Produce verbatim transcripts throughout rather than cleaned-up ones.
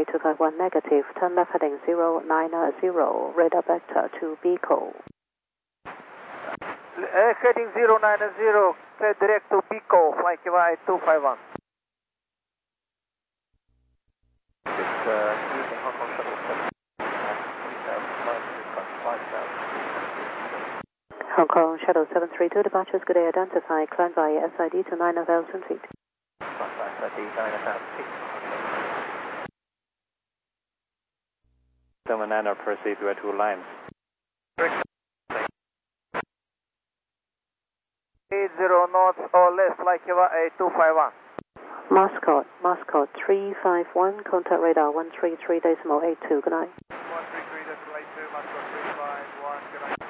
two five one negative, turn left heading zero nine zero, radar vector to Bico. Uh, heading zero nine zero, clear direct to Bico, flight Q I two five one. It's uh, using Hong Kong Shuttle seven. Hong Kong Shuttle seven three two, departures good day identify, climb by S I D to nine thousand feet. Climb by S I D nine thousand feet. seven niner proceed with two lines. eight zero knots or less, flight Q I two five one. Mascot, Mascot three five one, contact radar one three three decimal eight two, good night. one three three decimal eight two, Mascot three five one, good night.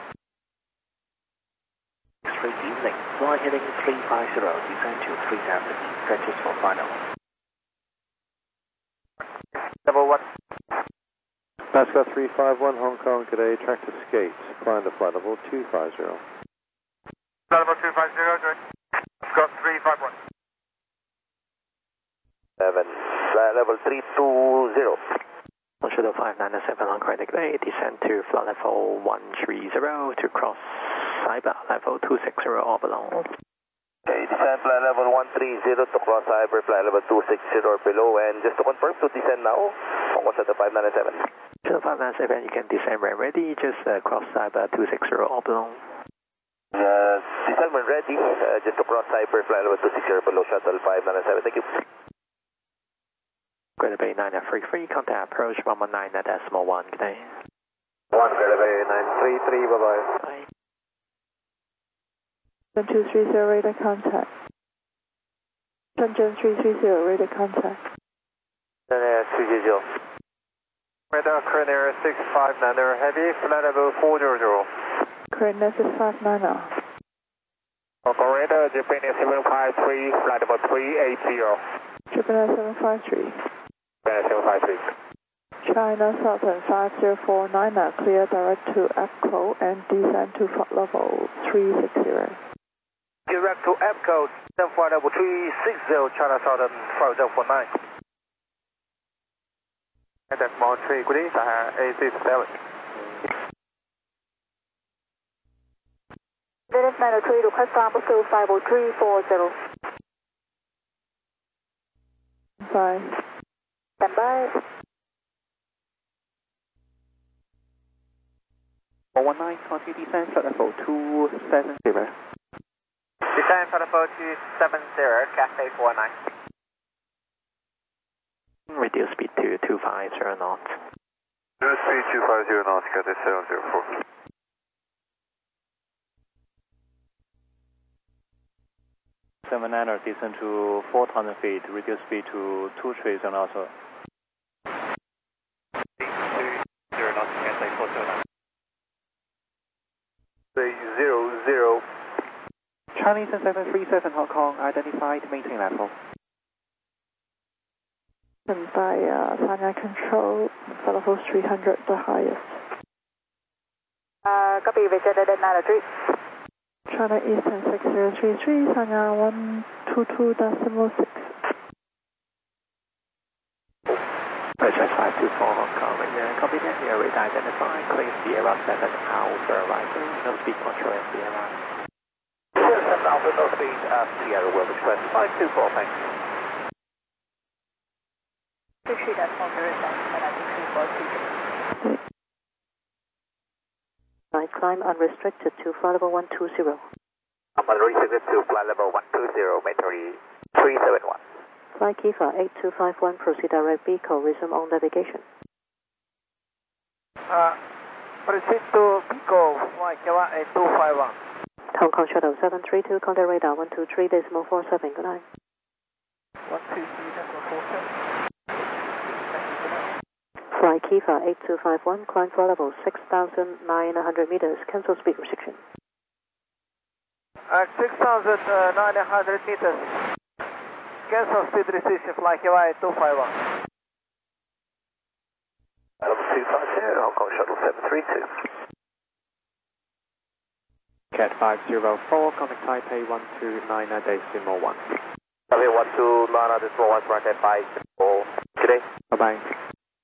Street evening, fly heading three five zero, descend to three thousand, stretches for final. Level one. Mascot three five one, Hong Kong, good day, track to skate, climb to flight level two five zero. Flight level two five zero, good. Mascot three five one. seven, flight level three two zero. Shuttle five nine seven on credit bay, descend to flight level one three zero to cross Cyber level two six zero or below. Okay, descend flight level one three zero to cross Cyber, flight level two six zero or below, and just to confirm, to descend now, Hong Kong Shuttle five nine seven. Shuttle five nine seven, you can descend when ready, just uh, cross Cyber two six zero or below. Uh, descend when ready, uh, just to cross Cyber, flight level two six zero below, Shuttle five nine seven, thank you. Greater Bay nine three three, contact approach one one nine at decimal one, good day. one, Greater Bay nine three three, bye-bye. Bye. Shenzhen two three zero, radar contact. Shenzhen three three zero, radar contact. Shenzhen three three zero. Radar current area six five nine, heavy, flight level four zero zero. Current six five nine. Hong Kong radar, Japan seven five three, flight level three eight zero. Japan seven five three. Japan seven five three. China Southern five zero four nine, clear direct to EPCO and descend to flight level three six zero. Direct to EPCO, then flight level three six zero, China Southern five zero four nine. And that's Mount three, good evening, eight six seven. V F nine three, request sample fill five zero three four zero. Bye. Stand by. four one nine, twenty descent, flight level two seven zero. Descent, flight level two seven zero, Cathay four nine. Reduce speed to two five zero knots. Reduce speed two five zero knots, Cathay seven zero four. seven niner descend to four thousand feet, reduce speed to two three zero knots. zero knots, Cathay four zero nine. zero zero. Chinese seven three seven, Hong Kong, identified maintain level. And by uh, final control, flight level three hundred, the highest. Uh, copy, Victor, nine three. China Eastern six zero three three, Sanya one two two decimal six. Presence five two four Hong Kong, uh, copy that, the radar identified, clear Sierra seven Alpha arrival, no speed control at Sierra. Sierra seven Alpha, no speed, uh, Sierra World Express five two four, thanks. Appreciate that, Hong Kong, and I think three four two. Right, climb unrestricted to flight level one two zero. I'm unrestricted to flight level one two zero, Metro three seven one. Flight Kifa eight two five one, proceed direct Bico, resume on navigation. Uh, proceed to Bico, flight Q I eight two five one. Hong Kong Shuttle seven three two, contact radar one two three decimal four seven, good night. one two three decimal four seven. Fly Kifa eight two five one, climb flight level six thousand nine hundred meters, cancel speed restriction. At six thousand nine hundred meters, cancel speed restriction, fly Q I two five one. Level two five zero, Hong Kong Shuttle seven three two. Cat five zero four, contact Taipei one two nine decimal one. Taipei one two nine decimal one, contact five zero four. Good day. Bye-bye.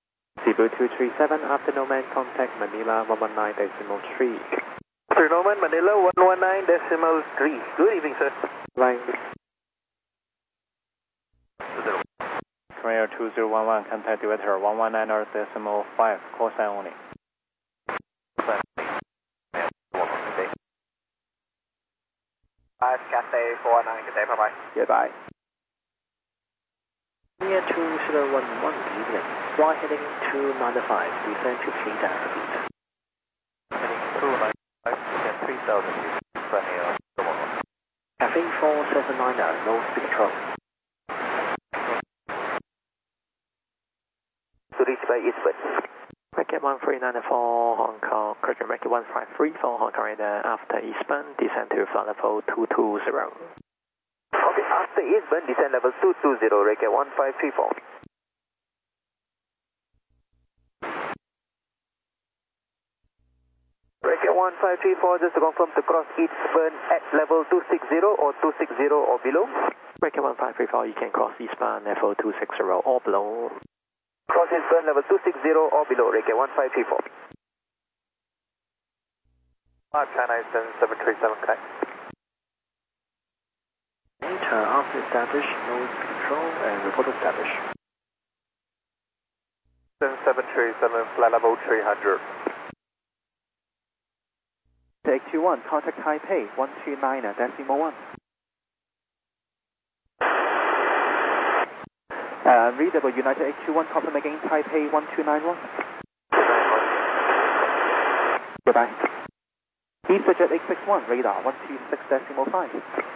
Cebu two three seven, after Nomad, contact Manila one one nine decimal three. After Nomad, Manila one one nine decimal three. Good evening, sir. Line. Korea two zero one one, contact Divertor one one nine decimal five, call sign only. five Cathay four one nine, good day, bye bye. Goodbye. Korea two zero one one, good evening. Fly heading two nine five, descend to three thousand feet. Heading two nine five, descend three thousand feet, running on Cafe four seven nine, no speed control. To reach by Eastwood. Racket one three nine four, Hong Kong, correction, Racket one five three four, Hong Kong radar, after eastbound, descend to flight level two two zero. Okay, after eastbound, descend level two two zero, Racket one five three four. Racket one five three four, just to confirm to cross eastbound at level two six zero or two six zero or below. Racket one five three four, you can cross eastbound level two six zero or below. Cross eastbound level two six zero or below, Racket one five three four. five China seven seven three seven, connect. Enter after established, no speed control, and report established. seven seven three seven, flight level three hundred. X two one, contact Taipei one two nine decimal one. Uh, readable United X two one, confirm again, Taipei one two nine one. Goodbye. EasterJet eight six one, radar one two six decimal five.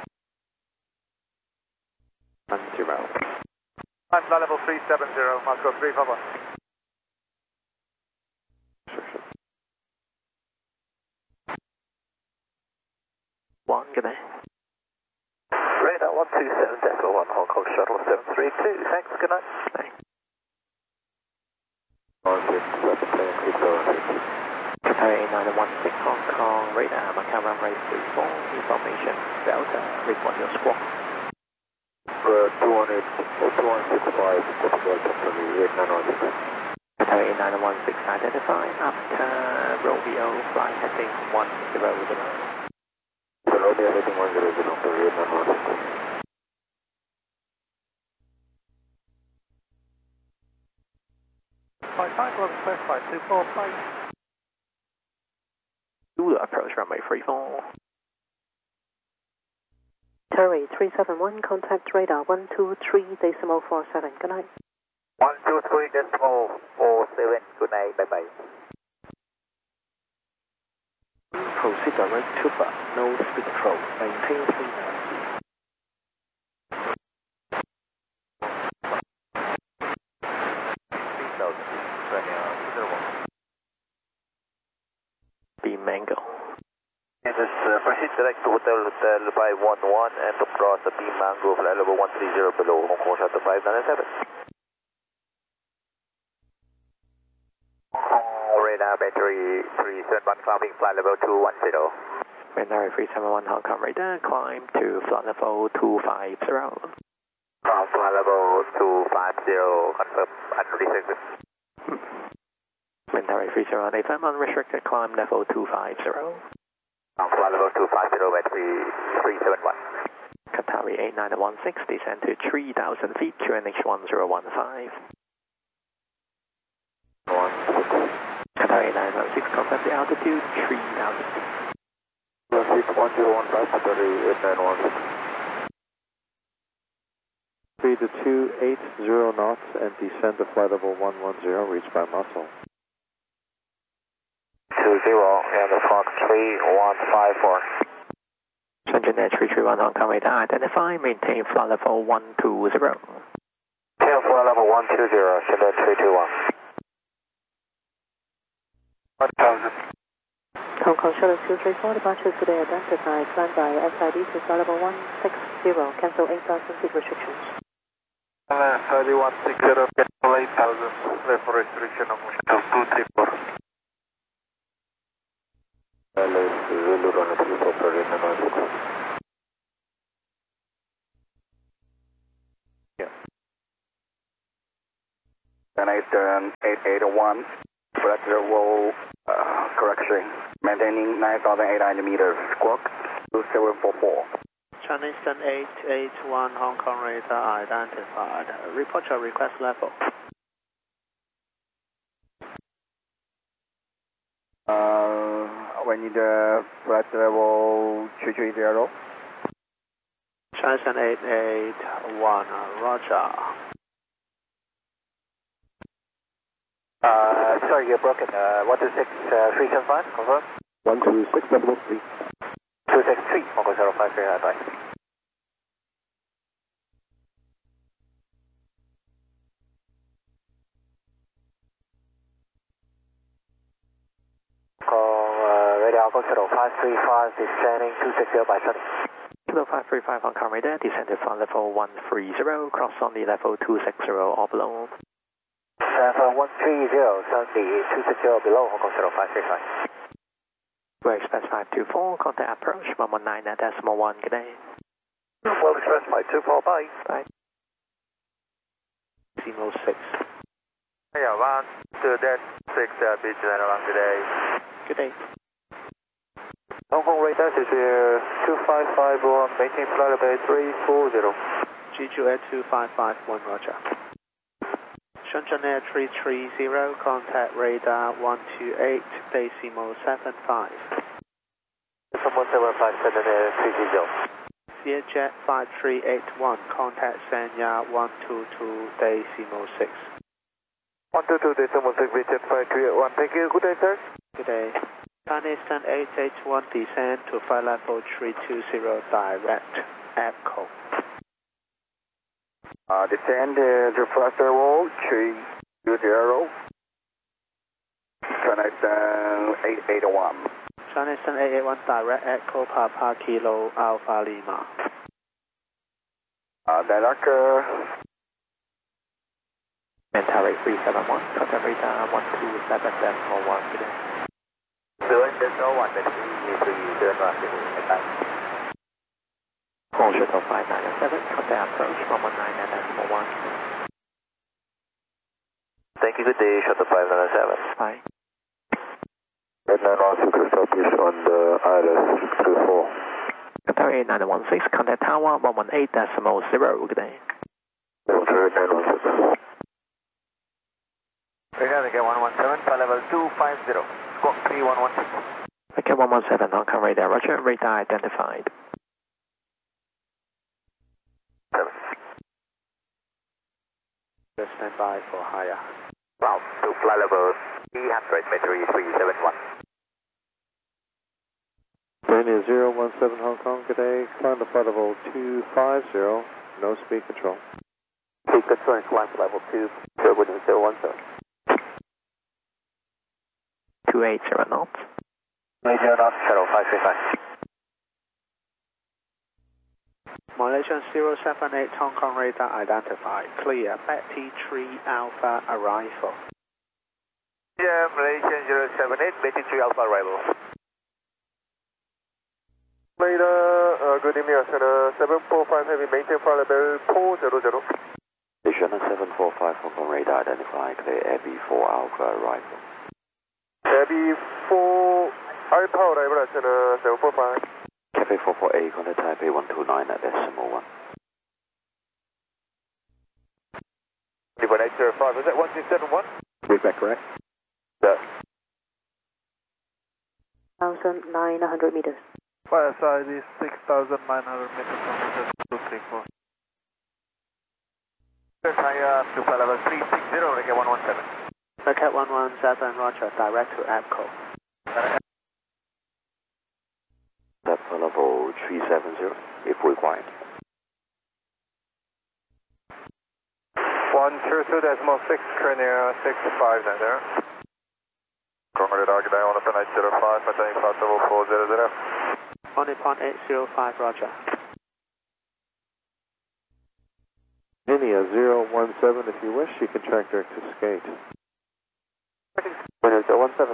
one zero. Flight level three seven zero, Moscow three Papa. One, good day. Radar one two seven decimal one, Hong Kong shuttle seven three two, thanks, good night. Bye. Qatar eight nine one six, Hong Kong radar, Macau runway three four, information, Delta, report your squawk. two one eight, two one six five, Qatar eight nine one six. Qatar eight nine one six, identify after Romeo, fly heading one zero zero. Romeo heading one zero zero, Qatar eight nine one six. Five five one six five two four five. Zulu approach runway three four. Terry three seven one, contact radar one two three decimal four seven, good night. one two three decimal four seven, good night, bye bye. Proceed direct to bus, no speed control, maintain three thousand feet. three thousand feet, running on two zero one. Be Mango. This is uh, proceed direct to Hotel Hotel five one one and to cross the B Mango flight level one three zero below Hong Kong shuttle five nine seven. Radar battery three seven one, climbing flight level two one zero. Radar three seven one, Hong Kong radar, climb to flight level two five zero. From flight level two five zero, confirm unrestricted. Radar three seven one, affirm unrestricted, climb level two five zero. From flight level two five zero, battery three seven one. Qatari eight nine one six, descend to three thousand feet, Q N H one zero one five. Qatari eight nine one six, confirm the altitude, three thousand feet. one zero one five, Qatari eight nine one six. Speed to two eight zero knots and descend to flight level one one zero, reach by muscle. two zero, and the Fox three one five four. Shenzhen three three one, Hong Kong radar, identify, maintain flight level one two zero. Tail flight level one two zero, Shenzhen three two one. one thousand. Hong Kong shuttle two three four, departure today identified, flying by S I D to flight level one six zero, cancel eight thousand feet restrictions. S I D one six zero, cancel eight thousand, left for restriction on shuttle two three four. Zulu runway three four, Qatari eight nine one six. China Eastern eight eight one, flight level uh, correction, maintaining nine thousand eight hundred meters, squawk two seven four four. China Eastern eight eight one, Hong Kong radar identified. Report your request level. Uh, we need uh, flight level three three zero. China Eastern eight eight one, roger. Uh, sorry, you're broken. Uh, one two six three seven five, confirm. one two six double three. two six three, Hong Kong zero five three, bye. Call uh, radio Alpha zero five three five, descending two six zero by seven. zero five three five Hong Kong radar, descended from level one three zero, cross on the level two six zero or below. Level one three zero, Sunday two six zero below, Hong Kong zero five three five. We're Express five two four, contact approach one one nine at decimal one, good day. Well, Express five two four, bye. Bye. Decimal six. Yeah, one, two, dash six, uh, beach line along today. Good day. Hong Kong radar is here, two five five one, maintaining flight level three four zero. G Q A two five five one, roger. Shenzhen Air three three zero, contact radar one two eight, decimal seven five. one seven five, Shenzhen Air three three zero. Jet five three eight one, contact Sanya one two two, decimal six. one two two, decimal six, Jet five three eight one, thank you, good day, sir. Good day. China Eastern eight eight one, descend to flight level three two zero, direct, Echo. Uh, descend uh, to flight level three two zero. China Eastern eight eight one. China Eastern eight eight one, direct, Echo, Papa Kilo, Alpha Lima. Uh, direct, uh, Mentari three seven one, contact radar one two seven decimal one, good day. Doing this oh one, that's three three zero, bye. Call shuttle five nine seven, contact approach one one nine at decimal one. Thank you, good day, shuttle five nine seven. Bye. eight nine one six, establish on the I L S two four. Qatar eight nine one six, contact tower one one eight decimal zero, good day. Qatar eight nine one six. Radar again one one seven, flight level two five zero, squawk three one one six. Okay, one one seven, Hong Kong radar, roger, radar identified. seven. Just stand by for higher. Route to flight level three hundred, metro three seven one. Daniel zero one seven Hong Kong, good day. Climb to flight level two five zero, no speed control. Speed control, climb to level two, zero one seven. two eight zero knots. Major knots, shuttle five three five. Malaysian zero seven eight, Hong Kong radar identified. Clear, Betty three Alpha arrival. Yeah, Malaysian zero seven eight, Betty three Alpha arrival. Radar, uh, good evening, Center seven four five Heavy, maintain flight level four zero zero. Station seven four five Hong Kong radar identified, clear Abbey four Alpha arrival. Abbey four Alpha arrival, Center seven four five. Cafe four four eight, contact Taipei one two nine at decimal one. one eight zero five, is that one two seven one? Read back correct? Yeah. one thousand nine hundred meters. Fire side is six thousand nine hundred meters from meters two three four. Higher to flight level three six zero, Ricky one one seven. Racket one one seven, roger, direct to Echo. That's level three seven zero, if required. one two two decimal six, Cranier six five nine zero. Congress Radar, good day, one point eight zero five, maintaining flight level four zero zero. one point eight zero five, roger. India zero one seven, if you wish, you can track direct to Skate. zero one seven.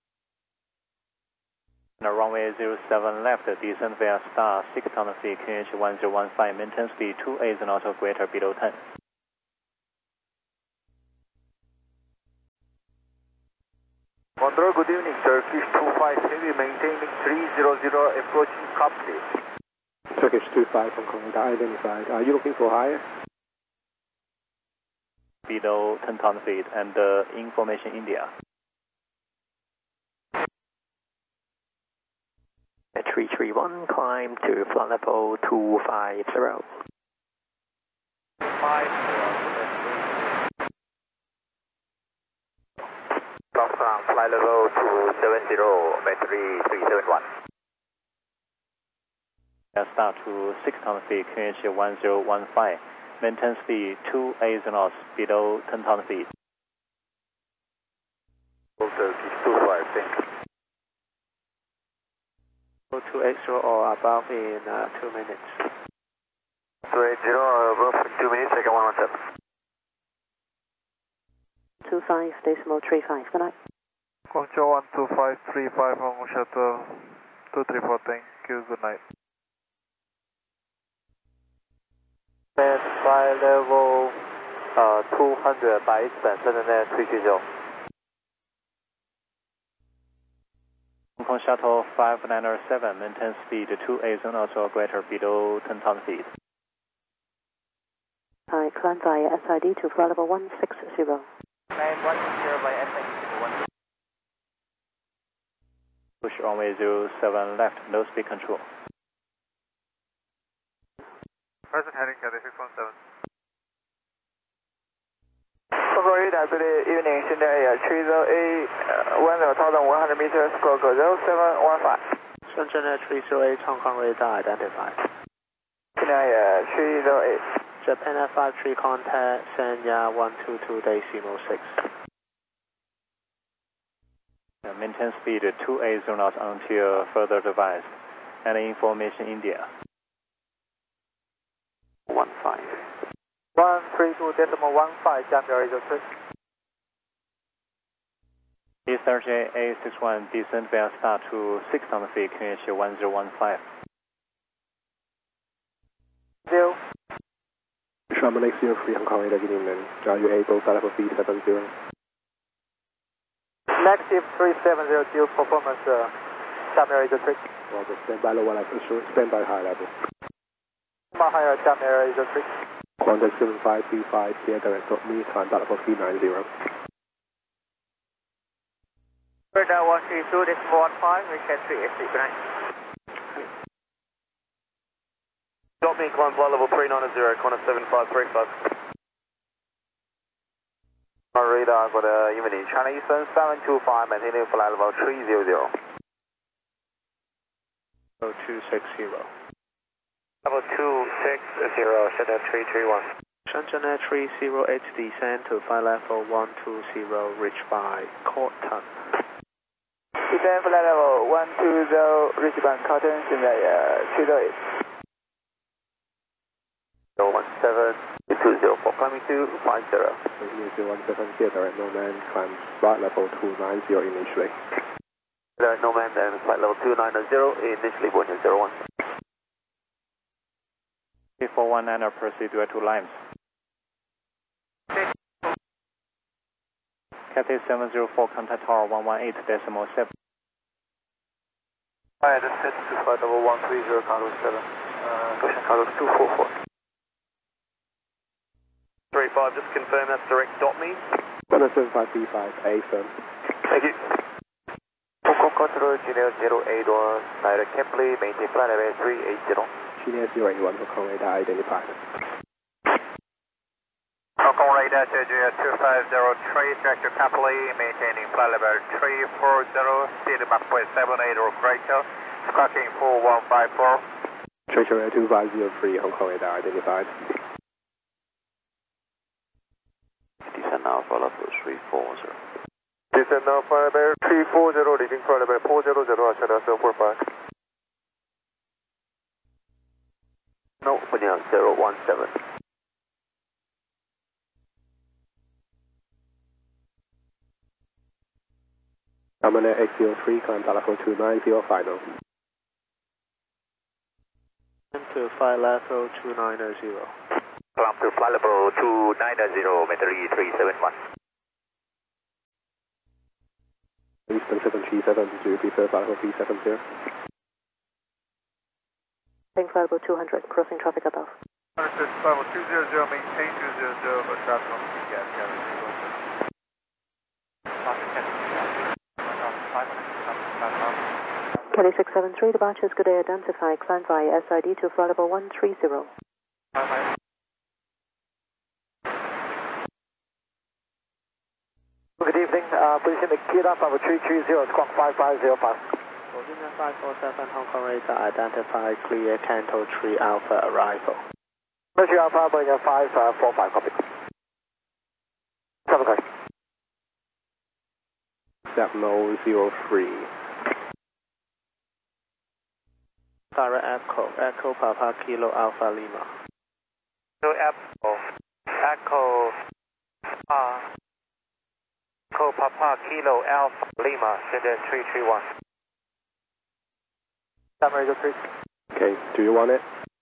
The runway zero seven left, descend via star six thousand feet, Q H one zero one five, maintain speed two eight knots or greater below ten. Control, good evening. Turkish two five heavy maintaining three hundred, approaching copy. Turkish two five Hong Kong radar identified. Are you looking for higher? Below ten thousand feet and uh, information India. three three one, climb to flight level two five zero. five Long from flight level two seven zero, battery three seven one. Start to six thousand feet, Q N H one zero one five. Maintain speed two eighty knots below ten thousand feet. Turkish two five, thank you. two eighty or above in uh, two minutes. two eighty above in two minutes, second one one seven. two five decimal three five, good night. Control one two five three five Hong Kong Shuttle two three four, thank you, good night. And flight level uh, two hundred by eight percent, send in three three zero. Hong Kong Shuttle five nine seven, maintain speed two eighty knots or greater below ten thousand feet. Hi, climb via S I D to flight level one six zero. nine one zero by S I D to one. Push runway zero seven left, no speed control. Present heading Cathay six one seven. Control radar, good evening, 现在也three zero eight, one thousand one hundred meters, squawk zero seven one five. Shenzhen three zero eight, Hong Kong radar identified. 现在也three zero eight. Japan F five three contact, Sanya one two two decimal six. Maintain speed two eighty knots until further advised. Any information India. one five. one three two decimal one five, Jambi is three. E thirty A six one, descent via start to six thousand feet, Q N H one zero one five. Zero. Sherman Lake zero three Hong Kong radar, good evening. Are you able to level three seven zero? Negative three seven zero, due performance, uh, Jambi is three. Roger, stand by lower level, stand by high level. Higher, Jambi is three. Contact seven five three five, clear direct dot me, time level three nine zero. Radar one three two decimal one five, we can three eight six, good night. Got me, climb flight level three nine zero, corner seven five three five. On radar, got a evening, China Eastern seven two five, maintaining flight level three zero zero. two six zero. Level two six zero, Shenzhen three three one. Shenzhen three zero eight, descend to flight level one two zero, reach by Corton. Descend flight level one two zero, reach by Corton, 现在也three zero eight. zero one seven two zero four, climbing to five zero. zero one seven, clear direct no man, climb flight level two nine zero initially. Direct no man and flight level two nine zero, initially point zero one. three four one nine, proceed to two lines. Cathay seven zero four, contact tower one one eight decimal seven. Hi, this is to flight level one three zero, Carlos seven. Uh, Ocean Carlos two four four. three five, just confirm that's direct dot me. Contact seven five three five, A firm. Thank you. Hong Kong Control, Gmail zero eight one, direct Kempley, maintain flight level three eight zero. Gmail zero eight one, Hong Kong radar identified. Hong Kong radar, Sergio two five zero three, track to Kempley, maintaining flight level three four zero, speed Mach point seven eight or greater, squawking four one five four. Treasury two five zero three, Hong Kong radar identified. Descend now, flight level three four zero. Descend now, flight level three four zero, leaving flight level four zero zero, China zero four five. No, opening on zero one seven. Terminal X zero three, climb level two nine zero final. To flight level two nine zero. Climb to flight level two nine zero, battery three seven one. Please one seven three seven, do you prefer flight level three seven zero? Heading flight level two hundred, crossing traffic above. Understood, flight level two hundred, maintain two hundred, but traffic on the gas, gas, Kelly six seven three, departures, good day, identify, climb via S I D to flight level one three zero. Good evening, uh, position cleared up over three three zero, squawk five five zero five. Virginia five four seven, Hong Kong radar, identify, clear, Canto three Alpha arrival. Mercury Alpha, Virginia five four five, copy. Seven cars. Sapno zero three. Direct Echo, Echo Papa Kilo Alpha Lima. So Echo, Echo, uh, Echo Papa Kilo Alpha Lima, send in three three one. Summary three. Okay, do you want it?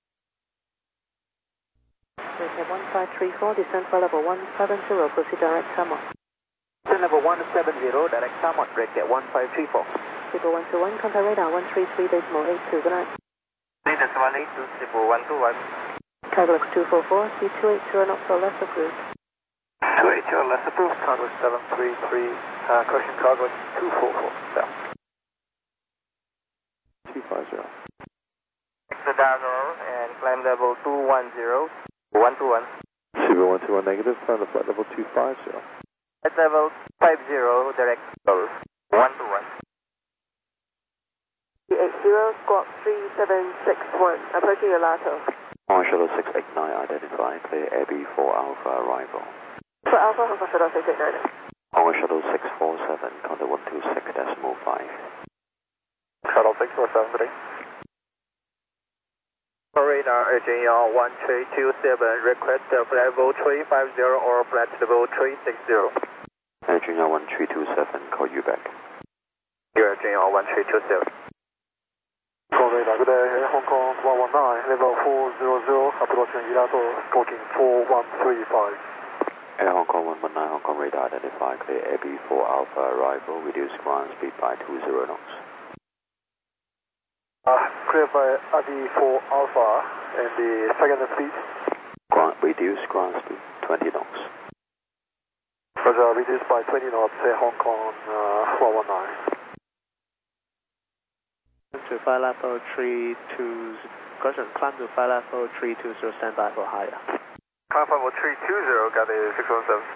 Recap one five three four, descend flight level one seven zero, proceed direct Tamon. Descend level one seven zero, direct Tamon, break at one five three four. People one two one, contact radar one three three decimal eight two, good night. Leaders one eight two, People one two one. Carglass two four four, speed two eight zero knots or less approved. two eight zero, less approved. Carglass seven three three, uh, caution Carglass two four four, down. two five zero. Exit Darnell and climb level two one zero, one two one. Super one two one negative, climb to flight level two five zero. At level five zero, direct level one two one. three eight zero, squawk three seven six one, approaching Yolato. On shuttle six eight nine, identify, clear Air B four Alpha arrival. For Alpha, Hong Kong shuttle six eight nine. On shuttle six four seven, contact one two six decimal five. Shuttle six four seven three. Radar urging on one three two seven, request flight level three five zero or flight level three six zero. Urging on one three two seven, call you back. Urging on one three two seven. Hong Kong radar, good day, Hong Kong one one nine, level four zero zero, approaching Yolato, stalking four one three five. Air Hong Kong one one nine, Hong Kong radar, identify, clear Air B four Alpha arrival, reduce ground speed by two zero knots. Uh, clear by R D four Alpha and the second speed. Ground, reduce ground speed, twenty knots. Roger, reduced by twenty knots, uh, Hong Kong uh, one one nine. To flight level three two, caution, climb to flight level three two zero, stand by for higher. Climb level three two zero, got the six one seven.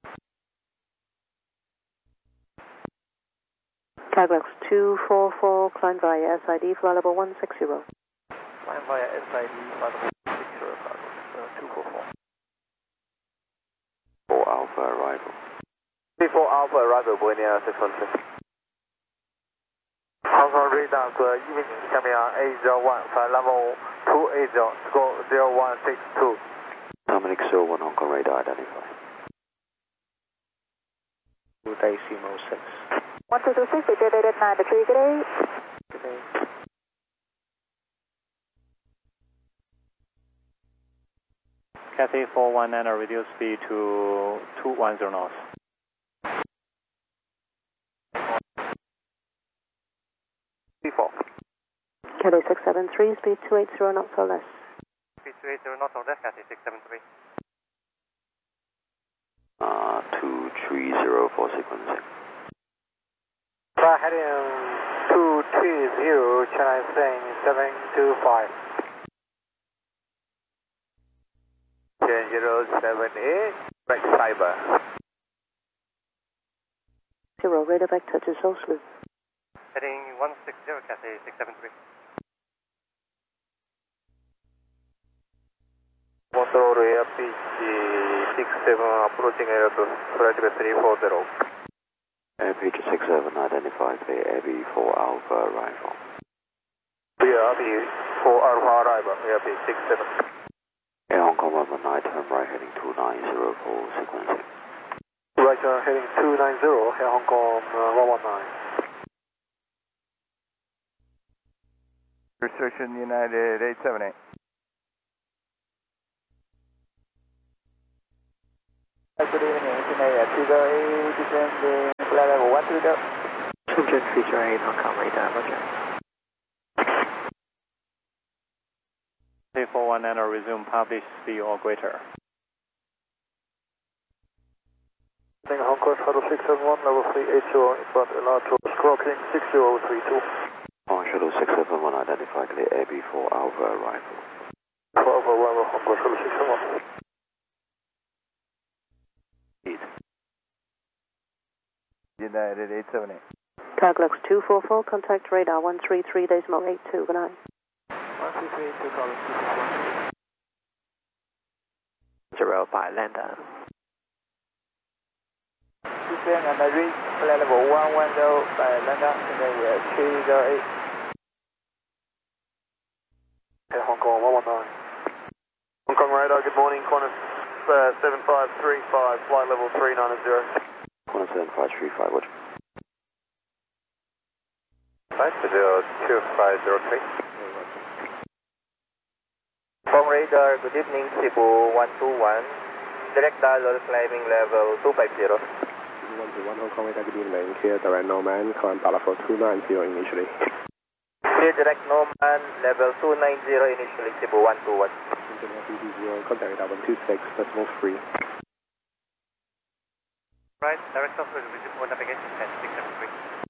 Carglass two four four, climb via S I D, flight level one six zero. Climb via S I D, flight level six zero, Carglass two four four. four Alpha arrival. three four Alpha arrival, Buena six one six. Hong Kong radar, good evening, coming on eight zero one, flight level two eight zero, score zero one six two. Dominic zero one, Hong Kong radar, identify. Decimal six. one two two six, dated nine three, good day. Good day. Cathay four one nine, reduce speed to two one zero knots. four. Cathay six seven three, speed two eight zero knots or less. Speed two eight zero knots or less, Cathay six seven three. Uh, two three zero for sequencing. Flight heading two three zero, China Sing seven two five. ten zero seven eight, back cyber. Zero, radar vector to Seoul Sloop. Heading one six zero, Cathay six seven three. Motor Air P G six seven approaching Airbus, flight three four zero. Air P G six seven, identify, clear Air B four Alpha arrival. Air B four Alpha arrival, Air B six seven. Air Hong Kong one one nine, turn right heading two nine zero for sequencing. Right, uh, heading two nine zero, Air Hong Kong uh, one one nine. Restriction United eight seven eight. Good evening, United Trigger eight, descending flight level one three zero. Shenzhen three zero eight, Hong Kong radar, roger. three four one nine, resume publish speed or greater. Hong Kong Shuttle six seven one, level three eight zero, in front allowed to stroking six zero three two. Hong Kong Shuttle six seven one, identify clear A B four Alpha arrival. twelve oh one, Hong Kong Shuttle six seven one. United eight seven eight. Targlux two four four, contact radar one three three decimal eight two, good night. one three three two, calling two six one. Zero by Lander. Descend and reach flight level one one zero by Lander, and then we are three zero eight. Okay, Hong Kong one one nine. Hong Kong radar, good morning, Qantas uh, seven five three five, flight level three nine zero. Qantas seven five three five, what? Five zero two five zero three. Hong Kong radar, good evening, Cebu one two one. Direct dial climbing level two five zero. one two one, Hong Kong radar, good evening. Clear direct Norman, climb Bala for two nine zero initially. Clear direct Norman, level two nine zero initially, Cebu one two one. Contact radar one two six, decimal three. Right, direct off with visible navigation at six seven three.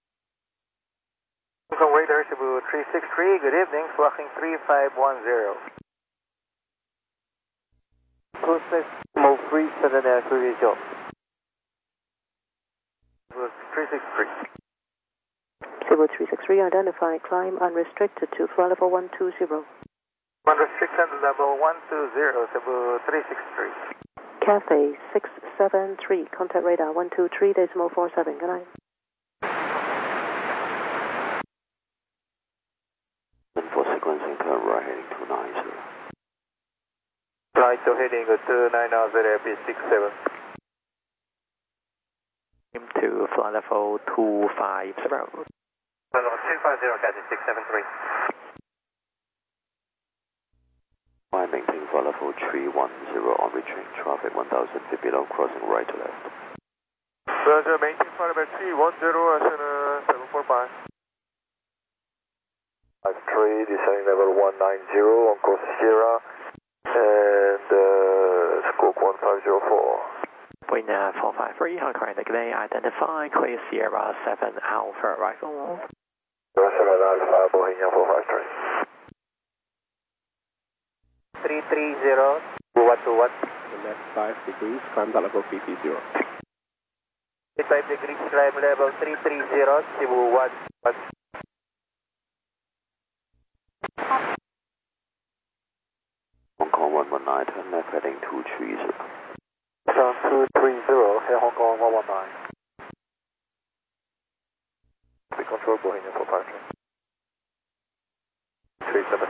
Hong Kong radar, Cebu three six three, good evening, flocking three five one zero. Process move three seven three zero. three six three. Cebu three six three, identify, climb unrestricted to flight level one two zero. Unrestricted level one two zero, Cebu three six three. Cathay six seven three, contact radar one two three decimal four seven, good night. And for sequencing, turn right heading two nine zero. Flight to heading two nine zero, P six seven. To flight level two five zero. Level two five zero, Cathay six seven three. Fine, maintain flight level three one zero on reaching traffic one thousand feet below, crossing right to left. Roger, maintain flight level three one zero, ascend seven four five. five three, descending level one nine zero on course Sierra, and uh, squawk one five zero four. Point uh, four five three, Hong Kong today, identify, clear Sierra seven Alpha arrival. Sierra seven Alpha, Boeing four five three. three three zero, one two one. The left five degrees, climb that level three three zero. five degrees, climb level three three zero, Cebu one one. Hong Kong one one nine, turn left heading two three zero. Turn two three zero, Air Hong Kong one one nine. We control Boeing four five three. three seven.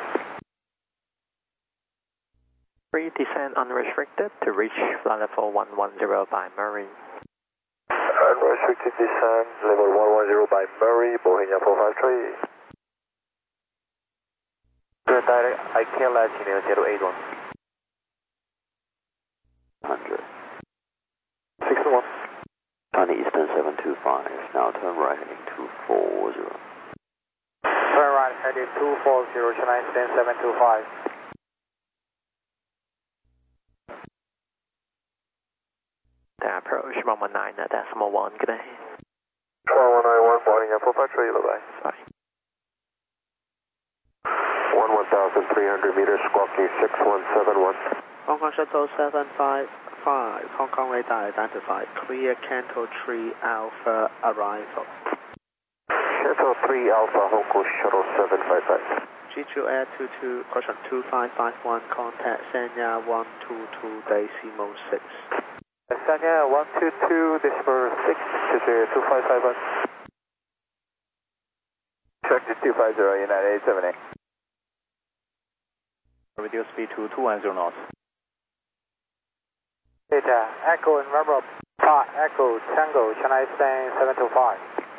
Free descent unrestricted to reach flight level one one zero by Murray. Unrestricted descent, level one one zero by Murray, Boeing four five three. Good direct, I can let you know zero eight one. one hundred. six one. China Eastern seven two five, now turn right heading two four zero. Turn right heading two four zero, China Eastern seven two five. The approach one one nine decimal one, good day. one one nine one, Boeing four five three, bye-bye. Bye. one one thousand three hundred meters, squawking six one seven one. Hong Kong Shuttle seven five five, Hong Kong radar identified, clear Canto three Alpha arrival. Canto three Alpha, Hong Kong Shuttle seven five five. G two Air two two, question two five five one, contact Sanya one two two decimal six. Sanya one two two decimal six, two five five one. Check to two five zero, United eight seven eight. Reduce speed to two one zero knots. Data, Echo and November, Park Echo, Tango, China Eastern seven two five.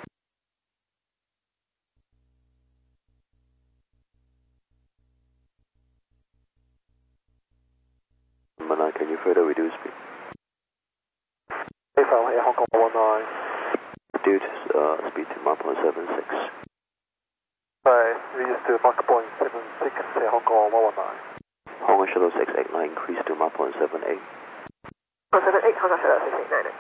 Manai, can you further reduce speed? Hey, Air Hong Kong one nine. reduce uh, speed to Mach point seven six. Alright, reduce to Mach point seven six, Air Hong Kong one one nine. Hong Kong Shuttle six eight nine increase to Mach point seven eight. one seven eight, Hong Kong Shuttle six eight nine.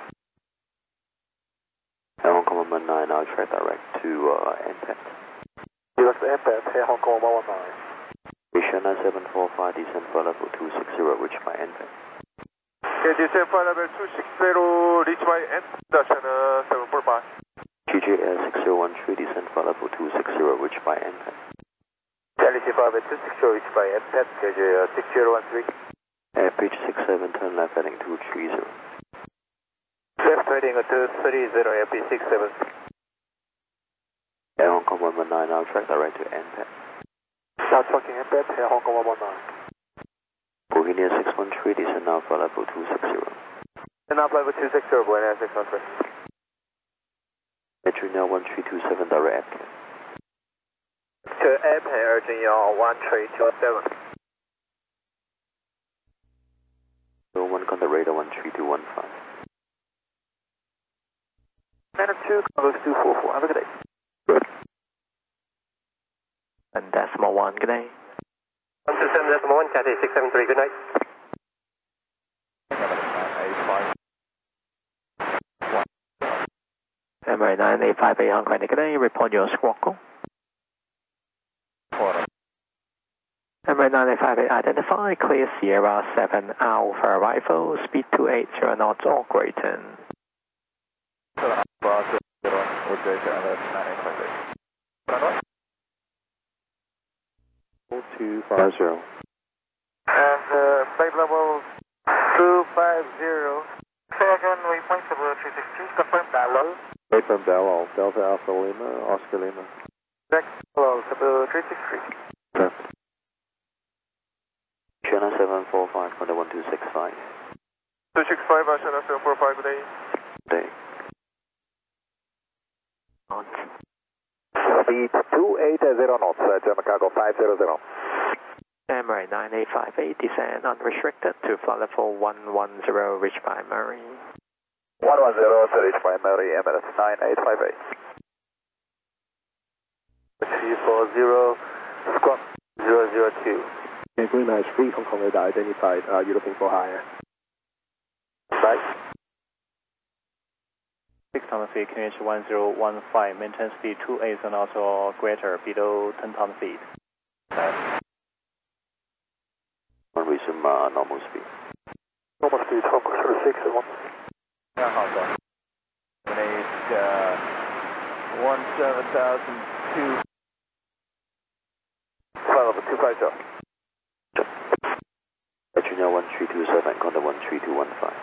Air Hong Kong one one nine, now track direct to uh, N P A T. Direct to N P A T, Air Hong Kong one one nine. Vision nine seven four five, descend for level two six zero, reach by N P A T. Okay, descend for level two six zero, reach by N P A T, China seven four five. G J S six zero one three, descend for level two six zero, reach by N P A T. Charlie five two six zero, reach by N P A T, K J six zero one three. Air pitch six seven, turn left heading two three zero. Left heading two three zero, Air pitch six seven. Air Hong Kong one one nine, now track direct to N P A T. Now tracking N P A T, Air Hong Kong one one nine. Bohemia six one three, descend now for level two six zero. And now level two six zero, Bohemia six one three. Entry now one three two seven, direct. To airplane urging you one three two seven. So one contact radar one three two one five. Nine two, Converse two four four, have a good day. Good. And decimal one, good day. one two seven decimal one, Cathay six seven three, good night. Emirates nine eight five eight, Hong Kong, good day, report your squawk call. Emirates nine eight five eight, identify, clear Sierra seven Alpha arrival, speed two eight zero knots or greater. two five zero. And uh, flight level two five zero. Second, waypoint level three six three, confirm Dallo. Confirm Dallo, Delta Alpha Lima, Oscar Lima. Next, hello, level three six three. Perfect. China seven four five, contact one two six five. two six five, China seven four five, good day. Good day. Speed two eight zero knots, uh, German cargo five zero zero. Emirates nine eight five eight, descend unrestricted to flight level one one zero, reach primary. one one zero, to reach primary, Emirates nine eight five eight. three four zero, squawk zero zero two. Okay, green light three, Hong Kong radar identified. Are you looking for higher? Right. six Thousand feet, Q H one zero one five, maintain speed two eight knots or greater, below ten thousand feet. One resume uh, normal speed. Normal speed, Hong Kong Shuttle six one. Yeah, Hong Kong. Eight, uh, one seven thousand two. Flight level two five zero. Entry now one three two seven, contact one three two one five.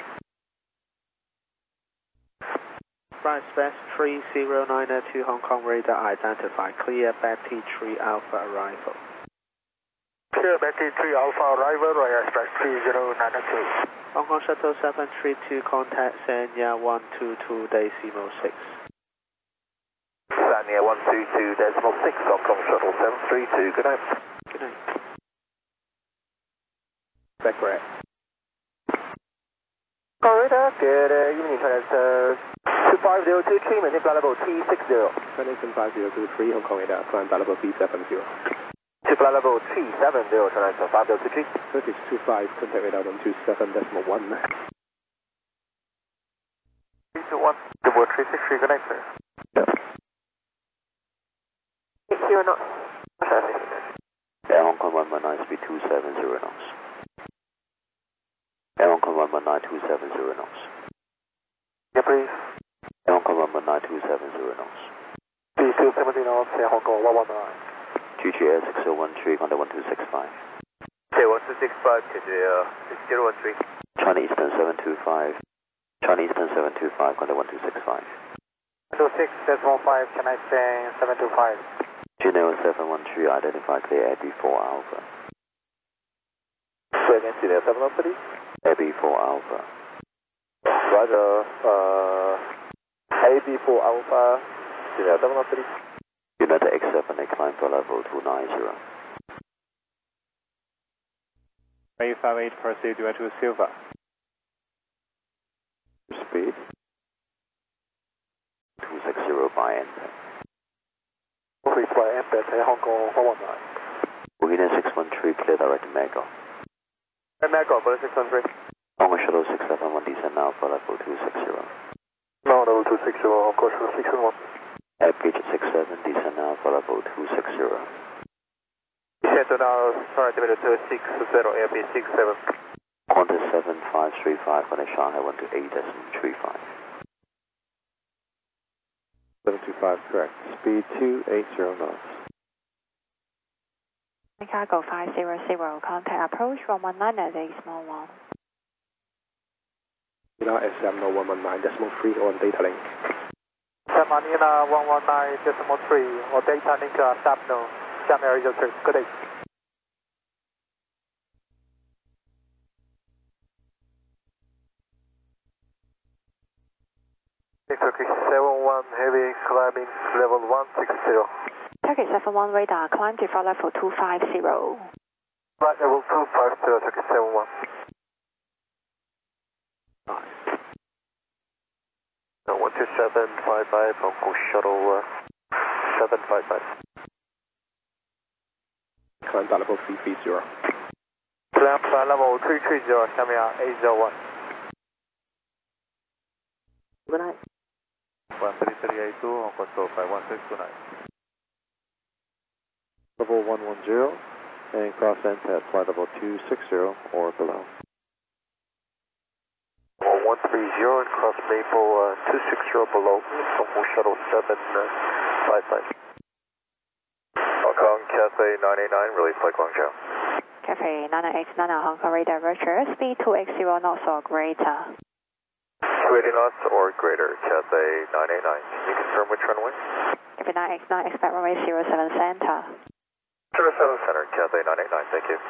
Flight Space three zero nine two Hong Kong radar identified. Clear Betty three Alpha arrival. Clear Betty three Alpha arrival, Royal Express three zero nine two. Hong Kong Shuttle seven three two, contact Sanya one two two decimal six. Sanya one two two decimal six, Hong Kong Shuttle seven three two, good night. Good night. Back correct. Corridor, good uh, evening, China two five zero two three, maintain flight level T six zero. China five zero two three, Hong Kong radar, climb flight level T seven zero. To flight level T seven zero, China five zero two three. Turkish two five, contact radar one two seven decimal one. three two one, double three six three, good night, sir. eight zero knots. Air Hong Kong one one nine, speed two seven zero knots. Air Hong Kong one one nine, two seven zero knots. Yeah, please. Air Hong Kong one one nine, two seven zero knots. Speed two seventy knots, Air Hong Kong one one nine. G J S six zero one three, contact one two six five. Okay, one two six five, K J six zero one three. China Eastern seven two five. China Eastern seven two five, contact one two six five. two six decimal five, can I say seven two five? Gmail seven one three, identify clear Abbey four Alpha. Say again, Gmail seven one three. Abbey four Alpha. Roger, uh, A B four Alpha, Gmail seven one three. United X seven eight, climb for level two nine zero. eight five eight, proceed direct to Silva. Speed. zero by N P E. Please fly N P E at Hong Kong one one nine. Bohemian six one three, clear direct to Mego. Mego, Bohemian six one three. Hong Kong Shuttle six seven one, descend now for level two six zero. No, level two six zero, Hong Kong Shuttle six seven one. Air Bridge six seven, descend now for level two six zero. Descend to now, sorry, altimeter two six zero, Air Bridge six seven. Qantas seven five three five, on the Shanghai one two eight decimal three five. seven two five, correct. Speed two eight zero knots. Chicago five zero zero, contact approach one one nine at decimal one. S M no one one nine decimal three on data link. Manila one one nine decimal three, or data link uh, S A P no, Xiamen Area three, good day. Turkish seven one, heavy climbing level one six zero. Turkish seven one radar, climb to flight level two five zero. Flight level two five zero, Turkish seven one. No, one two seven five five, Hong Kong Shuttle uh, seven five five. Climb to level three three zero. Climb flight level three three zero, Xiamen eight zero one. Good night. one three three eight two, Hong Kong Shuttle five one six, good night. Level one one zero, and cross N P E at flight level two six zero or below. one three zero and cross Maple uh, two six zero below, Hong Kong Shuttle seven five five. Hong Kong Cathay nine eight nine, release flight Guangzhou. Cathay nine eight nine, Hong Kong radar Roger, speed two eight zero knots or greater. two eighty knots or greater, Cathay nine eight nine. Can you confirm which runway? Cathay nine eight nine, expect runway zero seven center. zero seven center, Cathay nine eight nine, thank you.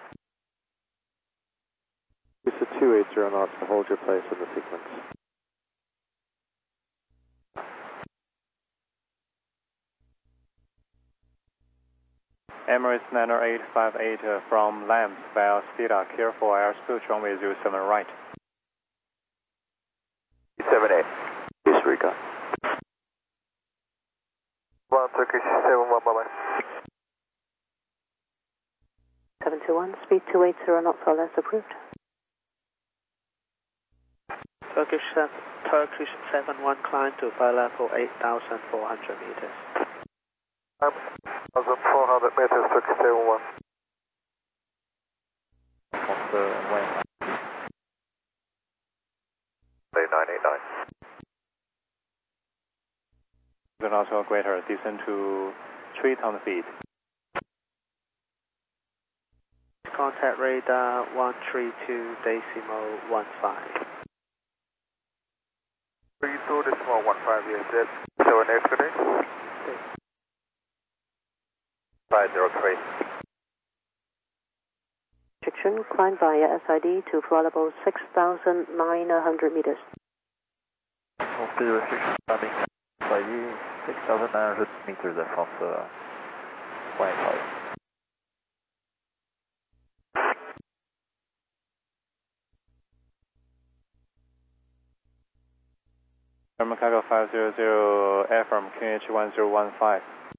Use the two eight zero knots to hold your place in the sequence. Emirates nine eight five eight uh, from Lambs via Stila, careful airspeed runway zero seven right. seven eight. Disregard. one Turkish seven one, bye bye. seven two one, speed two eight zero knots or less approved. Turkish seven, Turkish seven one, climb to flight level eight thousand four hundred meters. Um, one thousand four hundred meters, Turkish seven one. nine eight nine. Then also greater, descend to three thousand feet. Contact radar one three two decimal one five. three two decimal one five, yes, yes. seven eight, good day. five zero three. Restriction, climb via S I D to flight level six thousand nine hundred meters. Speed restriction, climbing S I D six thousand nine hundred meters, Air France uh, one eight five. Chicago five zero zero, air from Q H one zero one five.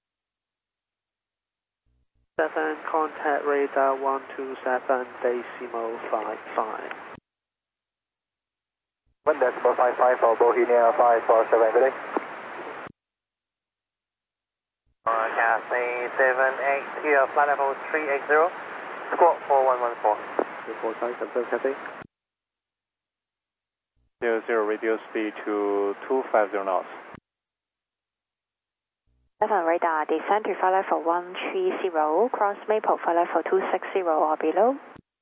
seven, contact radar one two seven decimal five five. one decimal five five for Bohemia five four seven, good day. Cathay seven eight here, flight level three eight zero, squawk four one one four. four five, confirm Cathay. zero zero, reduce speed to two five zero knots. seven radar, descend to flight level one three zero, cross Maple flight level two six zero or below.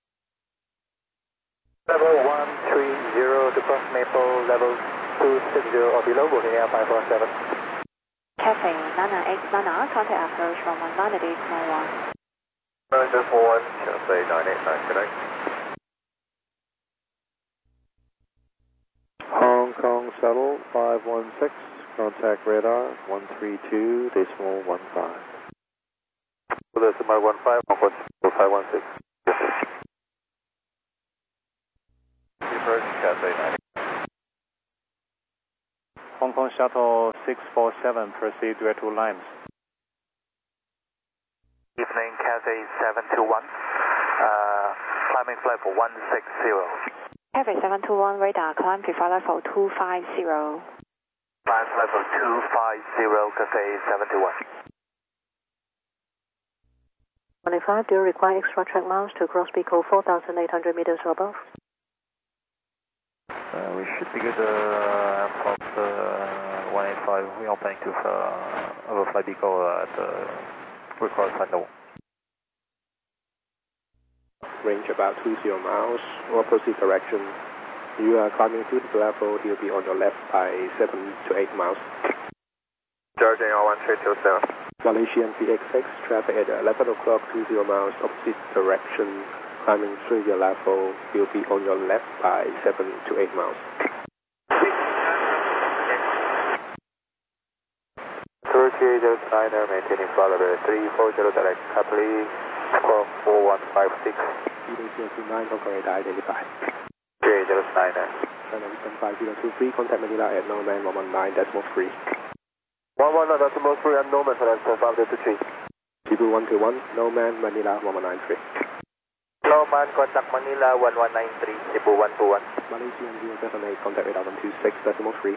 Level one three zero to cross Maple, level two six zero or below, Bohemia five four seven. Cathay nine eight nine, contact approach one one nine at decimal one. nine decimal one, Cathay nine eight nine, good night. Hong Kong Shuttle five one six, contact radar one three two decimal one five. Decimal one five, Hong Kong Shuttle five one six. Approach, Cathay nine eight nine. Hong Hong Kong Shuttle six four seven, proceed direct to Limes. Evening, Cathay seven two one, uh, climbing flight for one six zero. Cathay seven two one, radar, climb to flight level two five zero. Climb level two five zero, Cathay seven two one. twenty-five, do you require extra track miles to cross Pico four thousand eight hundred meters or above? Uh, we should be good uh, about uh, one eighty-five. We are planning to uh, overfly Pico uh, at the required flight level. Range about two zero miles, opposite direction. You are climbing to the level, you'll be on your left by seven to eight miles. Georgia one three two seven. Malaysian V X six, traffic at eleven o'clock, two zero miles, opposite direction. Climbing through your level, you'll be on your left by seven to eight miles. Turkey Delta Niner, maintaining flight level three four zero, direct Capri, squawk four one five six. zero zero two nine, Hong Kong radar identified. Turkey Delta Niner. China Eastern five zero two three, contact Manila at Norman one one nine decimal three. one one nine decimal three and Norman, select five zero two three. Cebu one two one, Norman, Manila one one nine three. Norman, contact Manila one one nine three, Cebu one two one. Malaysian zero seven eight, contact radar one two six decimal three.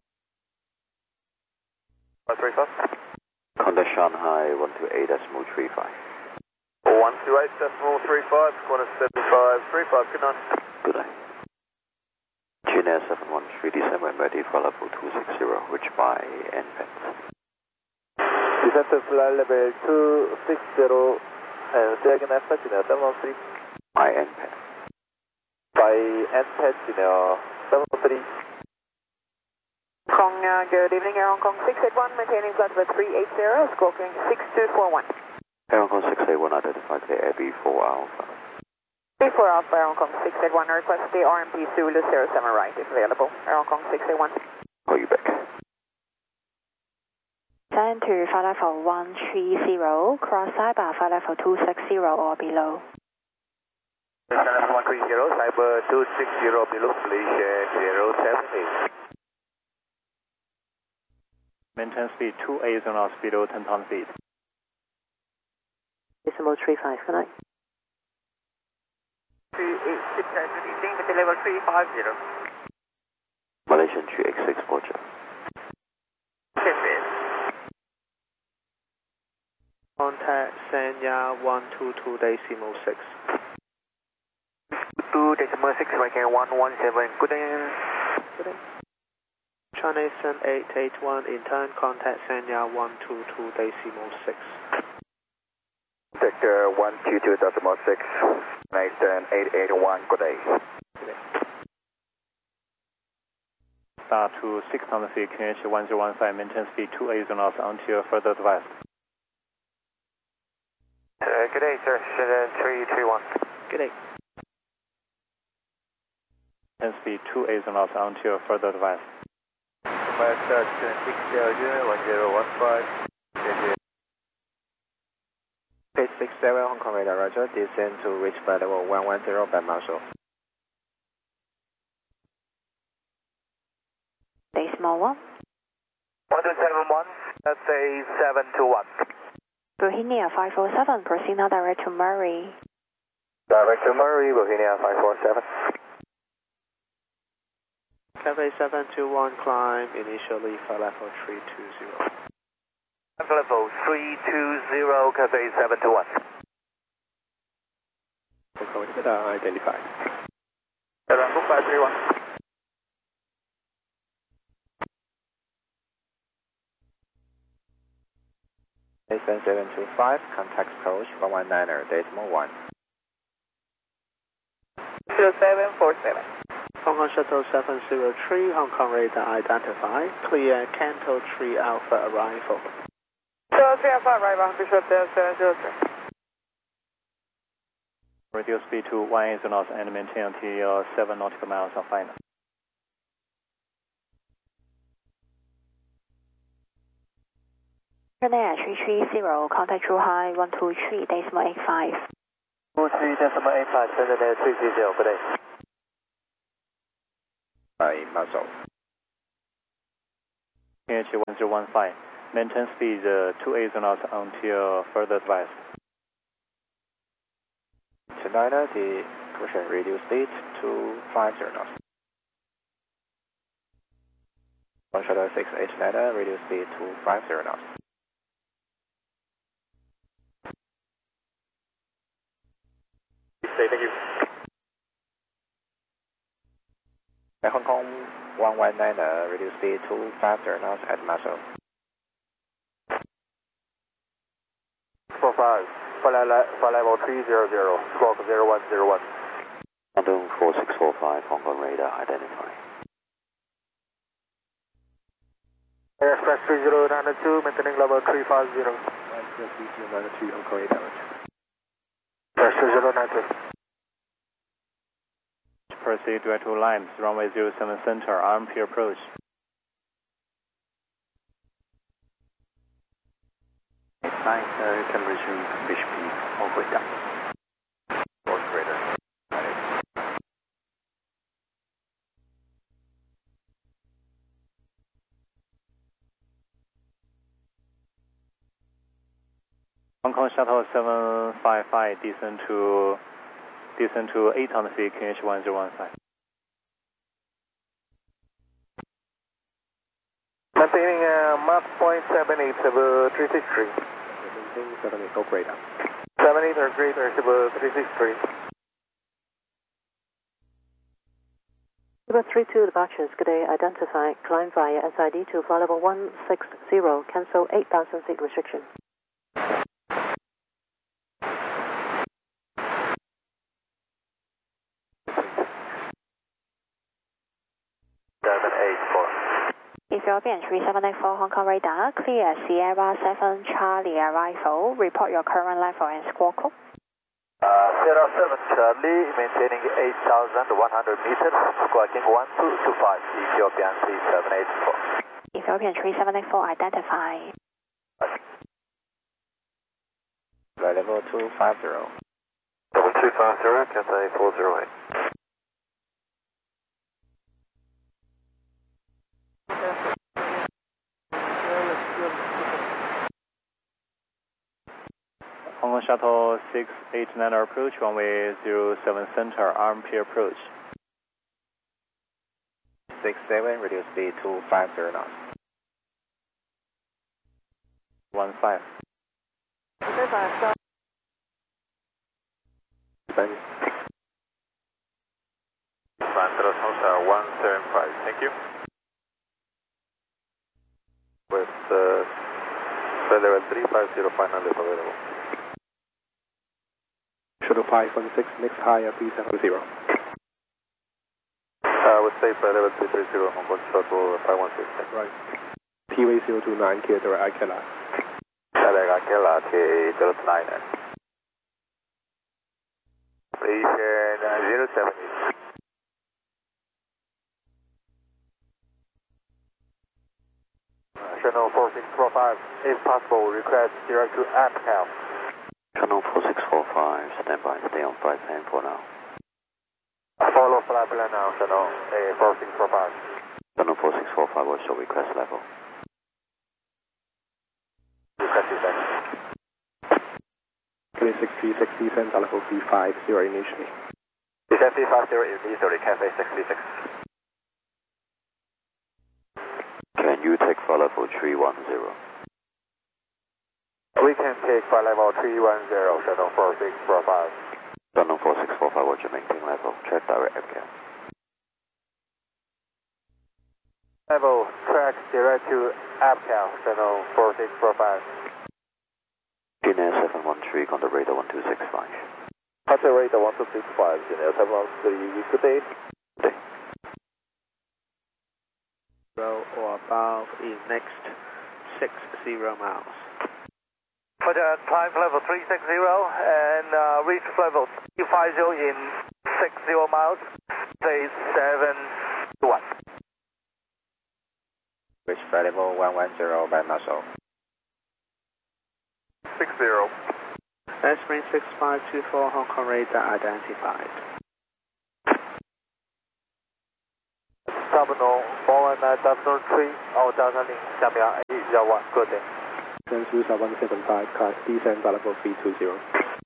one three five. Contact Shanghai one two eight decimal three five. one two eight decimal three five, quarter seven five three five, good night. Good night. China seven one three, December ready for level two six zero, reach by N P E T. Descent to flight level two six zero, and say again after China seven one three. By N P E T. By N P E T, China seven one three. Hong Kong, uh, good evening, Air Hong Kong six eight one, maintaining flight level three eight zero, squawking six two four one. Air Hong Kong six eight one, identified the A B four Alpha. B four Alpha, Air Hong Kong six eight one, request the R M P Zulu zero seven right if available. Air Hong Kong six eight one. Call you back. Descend to flight level one three zero, cross Cyber flight level two six zero or below. Descend level one three zero, Cyber two six zero below, Malaysia zero seven eight. Maintain speed two eight knots below ten thousand feet. Decimal three five, good night. three eight six, good evening, with the level three five zero. Malaysian three X six, Roger. Contact Sanya one two two decimal six. two decimal six, American one one seven, good day. Good day. China Eastern eight eight one, in turn, contact Sanya one two two decimal six. Sector one two two decimal six, Eastern eight eight one, good day. Good day. Start to six thousand feet, Q H one zero one five, maintain speed two eight knots until further advised. Uh, good day, sir. Shenzhen three three one. Good day. Maintain speed two eight knots until further advised. Master six zero one zero one five. Page six seven, Hong Kong radar, roger. Descend to reach flight level one one zero by Marshall. Decimal one. one two seven one, let's say seven two one. Bohemia five four seven, proceed now direct to Murray. Direct to Murray, Bohemia five four seven. Cathay seven two one, climb, initially flight level three two zero. Level three two zero, Cathay seven two one. Hong Kong radar identified. Around five three one. Descend seven two five, contact approach one one niner, decimal one. zero seven four seven. Hong Kong Shuttle seven zero three, Hong Kong radar identified, clear Canto three Alpha arrival. zero three Alpha arrival, Bishop Delta zero three. Reduce speed to one eight knots and maintain until seven nautical miles of final. Chennai three three zero, contact Zhuhai one two three decimal eight five. two three decimal eight five, Chennai three three zero, good day. By Marshall. K H one zero one five. Maintain speed uh, two eight knots until further advised. To Niner, the correction radio speed to five zero knots. One shuttle six eight Niner, radio speed to five zero knots. Thank you. Hong Kong one one Niner, radio speed to five zero knots at Muscle. four five, flight level three zero zero, squawk zero one zero one. London four six four five, Hong Kong radar identify. Express three zero nine two, maintaining level three five zero. Express three zero nine two, Hong Kong radar. Express three zero nine two. Proceed direct to Limes, runway zero seven center, R M P approach. Nine, uh, you can resume H P all the way down. North radar. Hong Kong Shuttle seven five five, descend to descend to eight on the feet, K H one zero one five. Maintaining uh, Mach point seven eight, three six three. seven eight, go radar. seven eight or greater, three six three. Number three two departures, good day, identify, climb via S I D to flight level one six zero, cancel eight thousand feet restriction. seven eight four. Ethiopian three seven eight four Hong Kong radar, clear Sierra seven Charlie arrival, report your current level and squawk code. Uh, Sierra seven Charlie, maintaining eight thousand one hundred meters, squawking one two two five, Ethiopian three seven eight four. Ethiopian three seven eight four, identify. Flight level two five zero. Level two five zero, Cathay four zero eight. Hong Kong Shuttle six eight nine approach, runway zero seven center, R M P approach. six seven, radio speed to five zero knots. one five. Thank Sandra Sosa one seven five, thank you. With uh, flight level three five zero, final lift available. Shuttle five one six, next higher three seven zero. I would say flight level three three zero, Hong Kong Shuttle five one six. Right. T W A zero two nine, clear direct Ikela. Direct Ikela, T A zero two nine. Station zero seven eight. Channel four six four five, if possible, request direct to APCAL. Channel four six four five, stand by, stay on flight plan for now. Follow flight plan now, Channel four six four five. Channel four six four five, what's your request level? Request is back. K six three six, descend level three five zero initially. Descend three five zero initially, Cafe sixty-six. Can you take flight level three one zero? We can take flight level three one zero, Channel four six four five. Channel four six four five, what's your maintain level? Check direct APCAL. Level track direct to APCAL, Channel four six four five. Guinea seven one three, contact radar one two six five. Contact radar one two six five, Guinea seven one three, good day. Good day. Or above is next six zero miles. For the climb level three six zero and uh, reach level three five zero in six zero miles, say seven one. Reach flight level one one zero by Muscle. six zero. Airspring six five two four, Hong Kong radar identified. Terminal four one nine thousand three, one thousand 下面A one one, good day. Translucer one seven five, car descent flight level three two zero.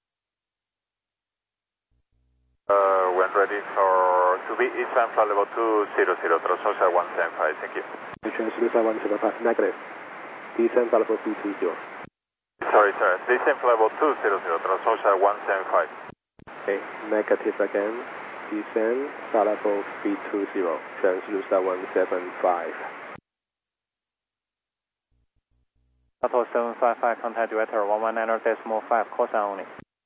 Uh, when ready for to be eastbound flight level two zero zero, Translucer one seven five, thank you. Translucer one seven five, negative. Descent flight level three two zero. Sorry, sir. Descent flight level two zero zero, Translucer one seven five. Okay, negative again. Descent flight level three two zero, Translucer one seven five. Shuttle seven five five, contact director one one nine decimal five, call sign only.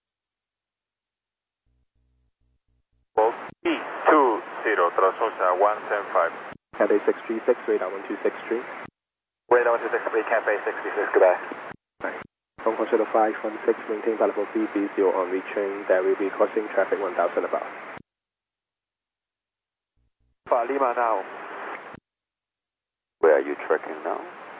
B two zero, Translucer one seven five. Cathay six three six, radar one two six three. Radar one two six three, Cathay six three six, goodbye. Right. Hong Kong Shuttle five one six, maintain flight level three three zero on reaching. There will be crossing traffic one thousand above. For Lima now. Where are you tracking now?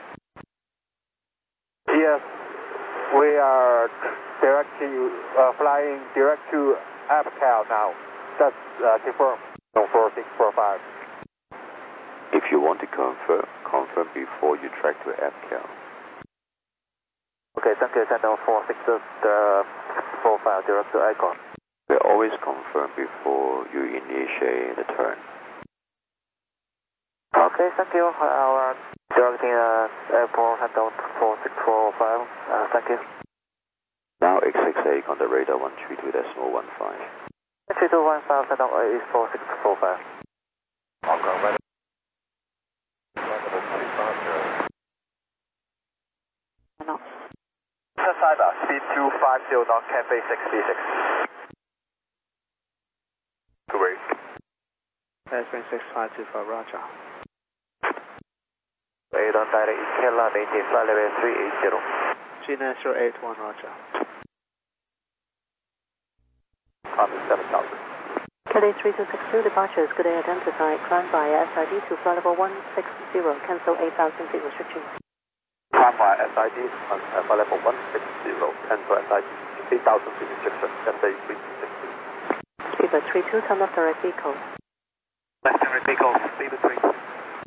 Yes, we are directly uh, flying direct to Abcal now. That's uh, confirmed on four six four five. If you want to confirm, confirm before you track to Abcal. Okay, thank you. Send on four six four five direct to Icon. We always confirm before you initiate the turn. Okay, thank you. Our directing uh, airport handout four six four five. Uh, thank you. Now X six eight on the radar one three two decimal one five. three two one five, send on is four six four five. Hong Kong, radar. No. Cyber, speed two five zero knot, Cathay six three six. Great. Airplane six five two for Roger. Radar direct Kela, maintain flight level three eight zero. G nine zero eight one, Roger. Copy seven thousand. Cathay three two six two, departures, good day identified, climb via S I D to flight level one six zero, cancel eight thousand feet restriction. Climb via S I D, on uh, flight level one six zero, cancel S I D, eight thousand feet restriction, Cathay three two six two. Speedbird three two, turn left direct vehicle. Left direct vehicle, Speedbird three two.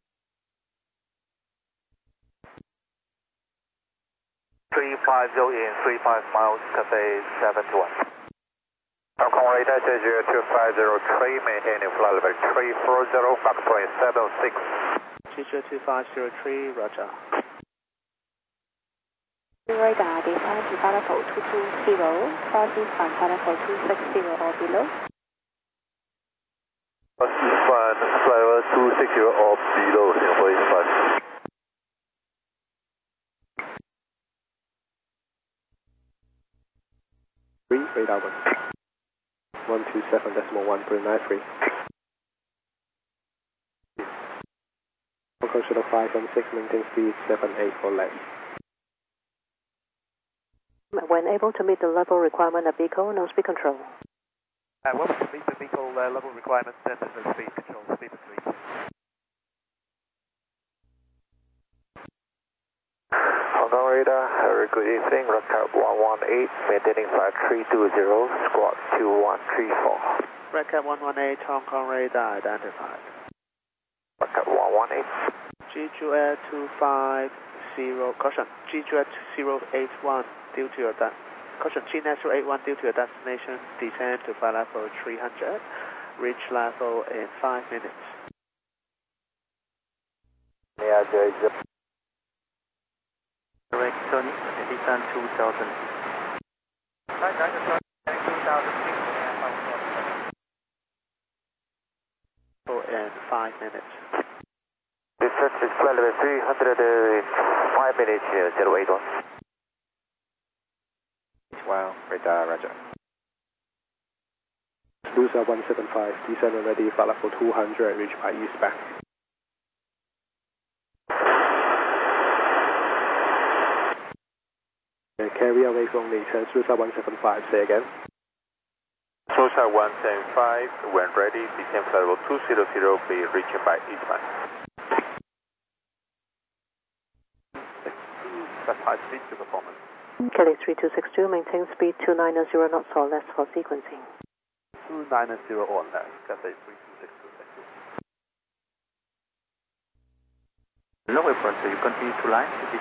three five zero in, three five miles, Cathay seven two one. Hong Kong radar J J two five zero three, maintaining flight level three four zero, Mach point seven six. G J two five zero three, Roger. Radar, descend to flight level two two zero, cross eastbound flight level two six zero or below. Eastbound flight level two six zero or below, Singapore eastbound. Three, radar one. one two seven decimal one three nine three. Hong Kong Shuttle five one six, maintain speed seven eight or less. When able to meet the level requirement of vehicle, no speed control. Uh, when we can meet the vehicle uh, level requirements, then there's no speed control, speed three. Hong Kong radar, very good evening, Redcat one one eight, maintaining flight three two zero, squawk two one three four. Redcat one one eight, Hong Kong radar identified. Redcat one one eight. G J Air two five zero, caution, G J Air two zero eight one, due to your, caution, G nine zero eight one due to your destination, descend to flight level three hundred, reach level in five minutes. Yeah, there is a Direct Tony, descend two thousand. Right, right, right, two thousand feet. In five minutes. Descent is flight level three hundred in five minutes, uh, zero eight one. Wow, radar, Roger. Translucer one seven five, descend and ready, flight level two hundred, reach by eastbound. And carry away only, Translucer one seven five, say again. Translucer one seven five, when ready, descend flight level two zero zero, be reaching by eastbound. That's high speed to performance. Cathay three two six two, maintain speed two nine zero knots or less for sequencing. two nine zero or less, Cathay three two six two, thank you. So you continue to line.